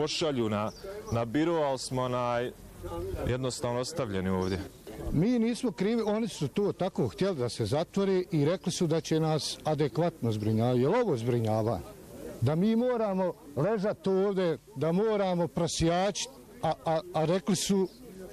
pošalju na biro, ali smo jednostavno ostavljeni ovdje. Mi nismo krivi, oni su to tako htjeli da se zatvori i rekli su da će nas adekvatno zbrinjavati. Je li ovo zbrinjavanje? Da mi moramo ležati ovdje, da moramo prasijačiti, a rekli su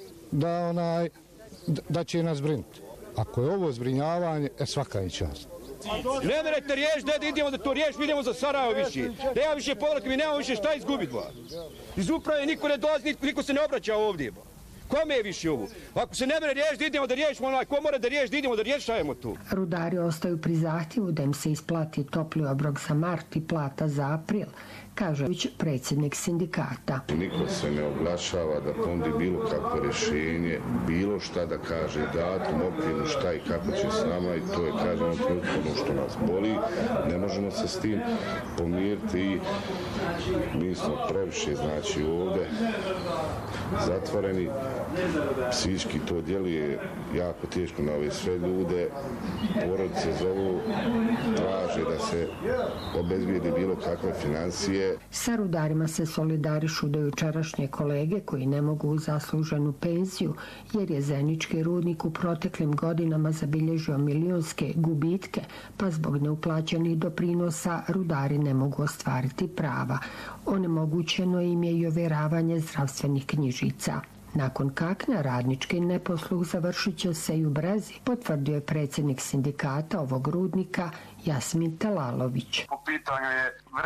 da će nas zbrinuti. Ako je ovo zbrinjavanje, svaka je čast. Ne merete riješiti, da idemo da to riješimo, idemo za Sarajevo više. Nema više povratke, mi nemamo više šta izgubiti. Iz uprave niko ne dolazi, niko se ne obraća ovdje. Kome je više ovo? Ako se ne mere riješiti, idemo da riješimo, ko mora da riješiti, idemo da rješajemo to. Rudari ostaju pri zahtjevu da im se isplati topli obrok za mart i plata za april, kaže predsjednik sindikata. Niko se ne oglašava da ponudi bilo kakvo rješenje, bilo šta da kaže, datum, okvirno šta i kako će s nama i to je, kažemo, ono što nas boli. Ne možemo se s tim pomiriti i mi smo previše, znači, ovdje zatvoreni. Psihički to djeluje jako teško na ove sve ljude. Porodice zovu, traže da se obezbijedi bilo kakve financije. Sa rudarima se solidarišu do jučerašnje kolege koji ne mogu u zasluženu penziju, jer je Zenički rudnik u proteklim godinama zabilježio milionske gubitke, pa zbog neuplaćenih doprinosa rudari ne mogu ostvariti prava. Onemogućeno im je i ovjeravanje zdravstvenih knjižica. Nakon kaknja radnički neposluh završit će se i u Brezi, potvrdio je predsjednik sindikata ovog rudnika Jasmin Telalović. Po pitanju je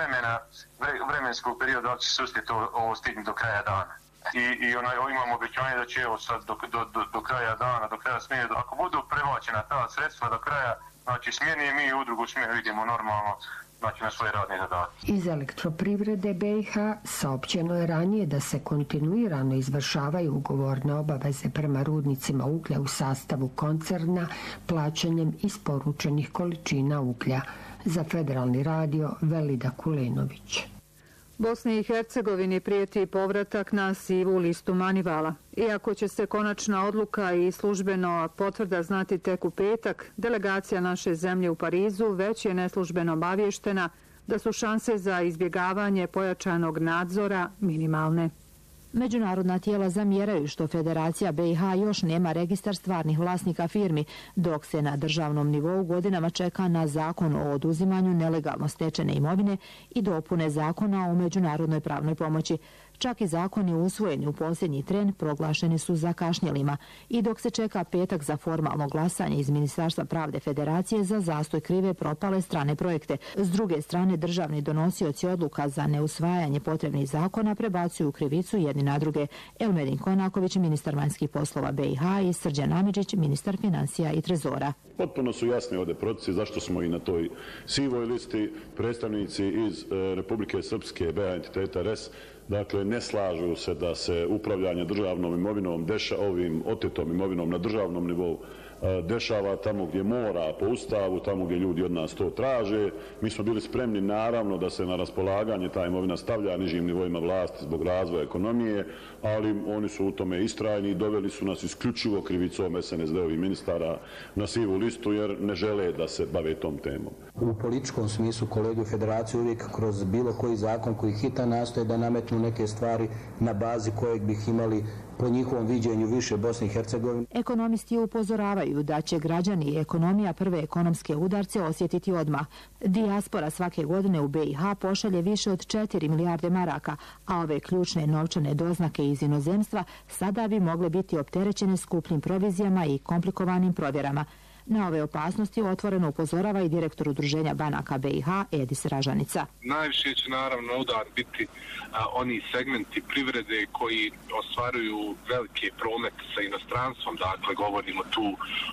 vremenskog perioda da će se uspjeti ovo stignuti do kraja dana. I imamo obećanje da će evo sad do kraja dana, do kraja smjene, ako budu prebačena ta sredstva do kraja, znači smjene mi u drugu smjenu idemo normalno, znači na svoje radne zadatke. Iz Elektroprivrede BiH saopćeno je ranije da se kontinuirano izvršavaju ugovorne obaveze prema rudnicima uglja u sastavu koncerna plaćanjem isporučenih količina uglja. Za Federalni radio Velida Kulenović. Bosni i Hercegovini prijeti povratak na sivu listu Manivala. Iako će se konačna odluka i službeno potvrda znati tek u petak, delegacija naše zemlje u Parizu već je neslužbeno obavještena da su šanse za izbjegavanje pojačanog nadzora minimalne. Međunarodna tijela zamjeraju što Federacija BiH još nema registar stvarnih vlasnika firmi, dok se na državnom nivou godinama čeka na zakon o oduzimanju nelegalno stečene imovine i dopune zakona o međunarodnoj pravnoj pomoći. Čak i zakoni usvojeni u posljednji tren proglašeni su zakašnjelima i dok se čeka petak za formalno glasanje iz Ministarstva pravde Federacije za zastoj krive propale strane projekte. S druge strane, državni donosioci odluka za neusvajanje potrebnih zakona prebacuju krivicu jedni na druge. Elmedin Konaković, ministar vanjskih poslova BiH, i Srđan Amidžić, ministar financija i trezora. Potpuno su jasni ovdje procesi zašto smo i na toj sivoj listi. Predstavnici iz Republike Srpske, BiH entiteta RES, dakle, ne slažu se da se upravljanje državnom imovinom, ovim otetom imovinom na državnom nivou dešava tamo gdje mora po ustavu, tamo gdje ljudi od nas to traže. Mi smo bili spremni naravno da se na raspolaganje ta imovina stavlja nižim nivoima vlasti zbog razvoja ekonomije, ali oni su u tome istrajni i doveli su nas isključivo krivicom SNSD-ovih ministara na sivu listu jer ne žele da se bave tom temom. U političkom smislu kolege u Federaciji uvijek kroz bilo koji zakon koji hitan nastoje da nametnu neke stvari na bazi kojeg bih imali po njihovom viđenju više Bosne i Hercegovine. Ekonomisti upozoravaju da će građani i ekonomija prve ekonomske udarce osjetiti odmah. Dijaspora svake godine u BiH pošalje više od 4 milijarde maraka, a ove ključne novčane doznake iz inozemstva sada bi mogle biti opterećene skupljim provizijama i komplikovanim provjerama. Na ove opasnosti otvoreno upozorava i direktor Udruženja banaka BiH Edis Ražanica. Najviše će naravno udar biti oni segmenti privrede koji ostvaruju velike promete sa inostranstvom, dakle govorimo tu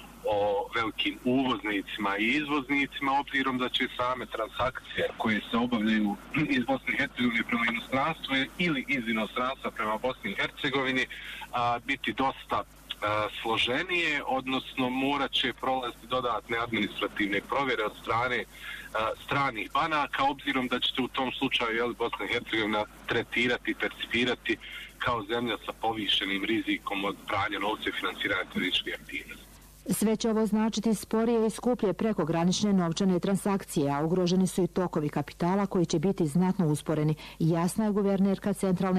o velikim uvoznicima i izvoznicima, obzirom da će same transakcije koje se obavljaju iz Bosne i Hercegovine prema inostranstvu ili iz inostranstva prema Bosni i Hercegovini biti dosta složenije, odnosno morat će prolaziti dodatne administrativne provjere od strane stranih banaka, obzirom da će se u tom slučaju Bosna i Hercegovina tretirati, percipirati kao zemlja sa povišenim rizikom od pranja novca i financiranja terorističkih aktivnosti. Sve će ovo značiti sporije i skuplje prekogranične novčane transakcije, a ugroženi su i tokovi kapitala koji će biti znatno usporeni. Jasna je guvernerka Centralne